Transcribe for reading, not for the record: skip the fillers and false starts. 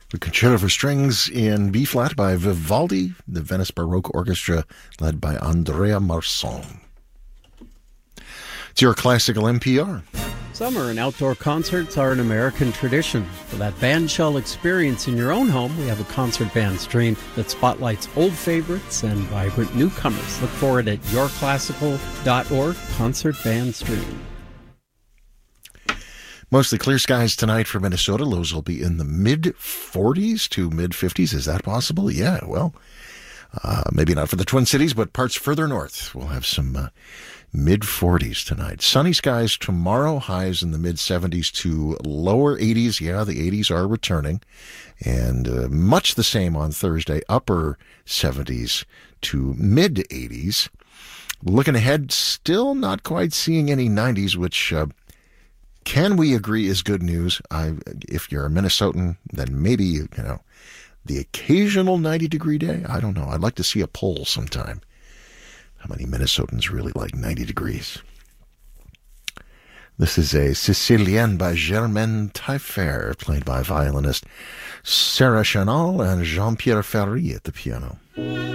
The Concerto for Strings in B-flat by Vivaldi, the Venice Baroque Orchestra led by Andrea Marsan. It's your classical NPR. Summer and outdoor concerts are an American tradition. For that band shell experience in your own home, we have a concert band stream that spotlights old favorites and vibrant newcomers. Look for it at yourclassical.org, concert band stream. Mostly clear skies tonight for Minnesota. Lows will be in the mid-40s to mid-50s. Is that possible? Yeah, well, maybe not for the Twin Cities, but parts further north. We'll have some mid-40s tonight. Sunny skies tomorrow, highs in the mid-70s to lower 80s. Yeah, the 80s are returning. And much the same on Thursday, upper 70s to mid-80s. Looking ahead, still not quite seeing any 90s, which... can we agree is good news? If you're a Minnesotan, then maybe, the occasional 90-degree day. I don't know. I'd like to see a poll sometime. How many Minnesotans really like 90 degrees? This is a Sicilienne by Germaine Taillefer, played by violinist Sarah Chanal and Jean-Pierre Ferry at the piano.